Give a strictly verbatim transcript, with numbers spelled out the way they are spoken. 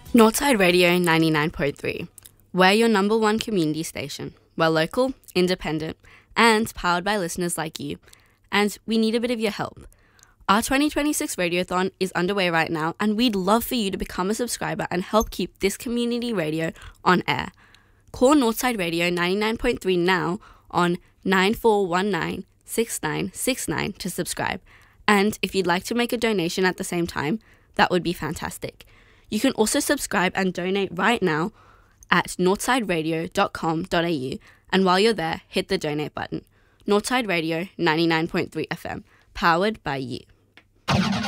Northside Radio ninety-nine point three. We're your number one community station. We're local, independent, and powered by listeners like you. And we need a bit of your help. Our twenty twenty-six Radiothon is underway right now, and we'd love for you to become a subscriber and help keep this community radio on air. Call Northside Radio ninety-nine point three now on nine four one nine, six nine six nine to subscribe. And if you'd like to make a donation at the same time, that would be fantastic. You can also subscribe and donate right now at northside radio dot com dot a u, and while you're there, hit the donate button. Northside Radio ninety-nine point three F M, powered by you.